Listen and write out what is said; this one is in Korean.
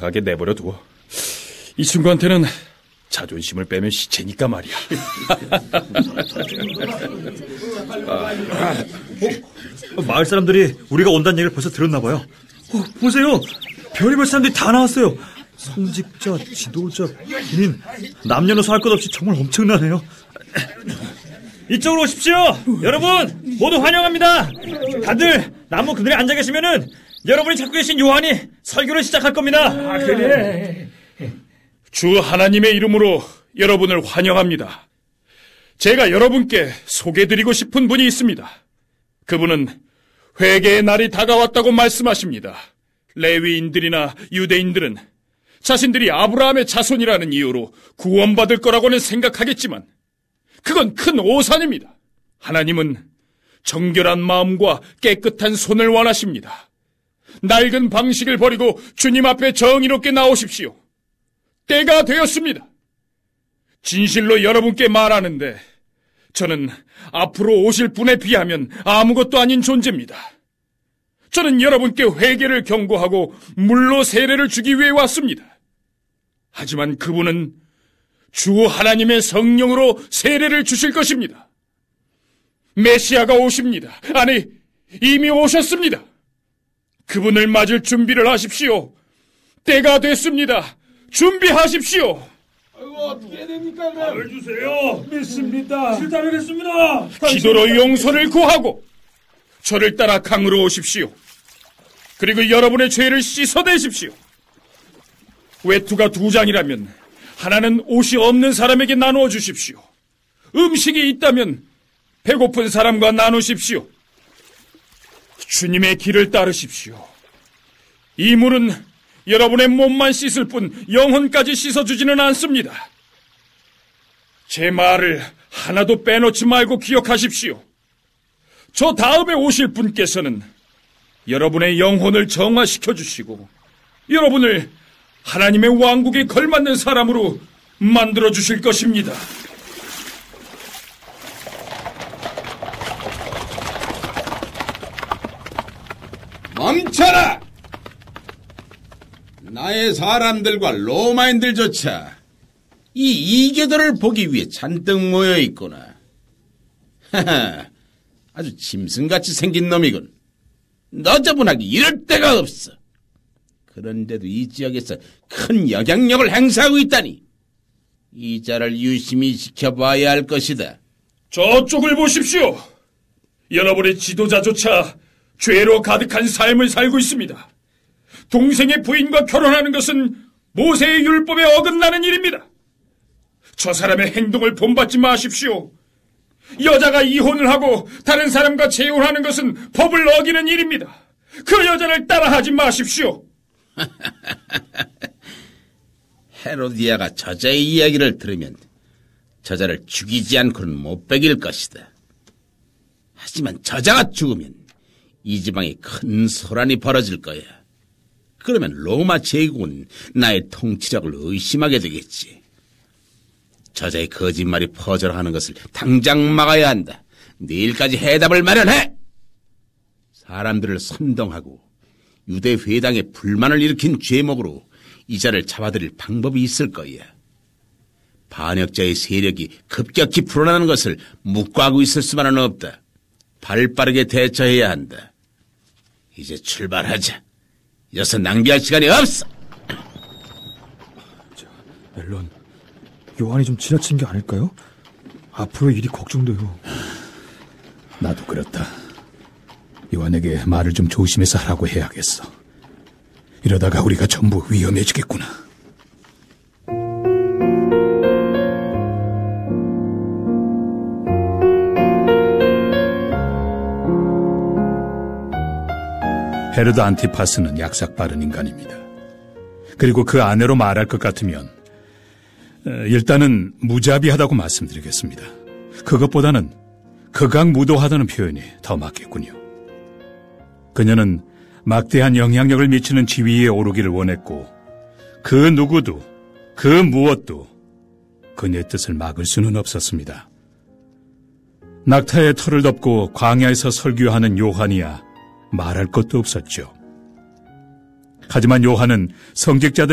나가게 내버려 두어. 이 친구한테는 자존심을 빼면 시체니까 말이야. 마을 사람들이 우리가 온다는 얘기를 벌써 들었나 봐요. 보세요. 별의별 사람들이 다 나왔어요. 성직자, 지도자, 군인, 남녀노소 할 것 없이 정말 엄청나네요. 이쪽으로 오십시오. 여러분 모두 환영합니다. 다들 나무 그늘에 앉아 계시면은 여러분이 찾고 계신 요한이 설교를 시작할 겁니다. 그래. 주 하나님의 이름으로 여러분을 환영합니다. 제가 여러분께 소개드리고 싶은 분이 있습니다. 그분은 회개의 날이 다가왔다고 말씀하십니다. 레위인들이나 유대인들은 자신들이 아브라함의 자손이라는 이유로 구원받을 거라고는 생각하겠지만 그건 큰 오산입니다. 하나님은 정결한 마음과 깨끗한 손을 원하십니다. 낡은 방식을 버리고 주님 앞에 정의롭게 나오십시오. 때가 되었습니다. 진실로 여러분께 말하는데 저는 앞으로 오실 분에 비하면 아무것도 아닌 존재입니다. 저는 여러분께 회개를 경고하고 물로 세례를 주기 위해 왔습니다. 하지만 그분은 주 하나님의 성령으로 세례를 주실 것입니다. 메시아가 오십니다. 아니, 이미 오셨습니다. 그분을 맞을 준비를 하십시오. 때가 됐습니다. 준비하십시오. 어떻게 해야 됩니까? 답을 주세요. 믿습니다. 실타하겠습니다. 기도로 용서를 구하고 저를 따라 강으로 오십시오. 그리고 여러분의 죄를 씻어내십시오. 외투가 2장이라면 하나는 옷이 없는 사람에게 나누어 주십시오. 음식이 있다면 배고픈 사람과 나누십시오. 주님의 길을 따르십시오. 이 물은 여러분의 몸만 씻을 뿐 영혼까지 씻어주지는 않습니다. 제 말을 하나도 빼놓지 말고 기억하십시오. 저 다음에 오실 분께서는 여러분의 영혼을 정화시켜 주시고 여러분을 하나님의 왕국에 걸맞는 사람으로 만들어 주실 것입니다. 멈춰라! 나의 사람들과 로마인들조차 이 이교도를 보기 위해 잔뜩 모여있구나. 하하, 아주 짐승같이 생긴 놈이군. 너저분하게 이럴 데가 없어. 그런데도 이 지역에서 큰 영향력을 행사하고 있다니. 이 자를 유심히 지켜봐야 할 것이다. 저쪽을 보십시오. 여러분의 지도자조차 죄로 가득한 삶을 살고 있습니다. 동생의 부인과 결혼하는 것은 모세의 율법에 어긋나는 일입니다. 저 사람의 행동을 본받지 마십시오. 여자가 이혼을 하고 다른 사람과 재혼하는 것은 법을 어기는 일입니다. 그 여자를 따라하지 마십시오. 헤로디아가 저자의 이야기를 들으면 저자를 죽이지 않고는 못 베길 것이다. 하지만 저자가 죽으면 이 지방에 큰 소란이 벌어질 거야. 그러면 로마 제국은 나의 통치력을 의심하게 되겠지. 저자의 거짓말이 퍼져나가는 것을 당장 막아야 한다. 내일까지 해답을 마련해! 사람들을 선동하고 유대 회당에 불만을 일으킨 죄목으로 이 자를 잡아들일 방법이 있을 거야. 반역자의 세력이 급격히 불어나는 것을 묵과하고 있을 수만은 없다. 발빠르게 대처해야 한다. 이제 출발하자. 이어서 낭비할 시간이 없어. 앨런, 요한이 좀 지나친 게 아닐까요? 앞으로 일이 걱정돼요. 나도 그렇다. 요한에게 말을 좀 조심해서 하라고 해야겠어. 이러다가 우리가 전부 위험해지겠구나. 헤로드 안티파스는 약삭 빠른 인간입니다. 그리고 그 아내로 말할 것 같으면 일단은 무자비하다고 말씀드리겠습니다. 그것보다는 극악무도하다는 표현이 더 맞겠군요. 그녀는 막대한 영향력을 미치는 지위에 오르기를 원했고 그 누구도 그 무엇도 그녀의 뜻을 막을 수는 없었습니다. 낙타의 털을 덮고 광야에서 설교하는 요한이야 말할 것도 없었죠. 하지만 요한은 성직자들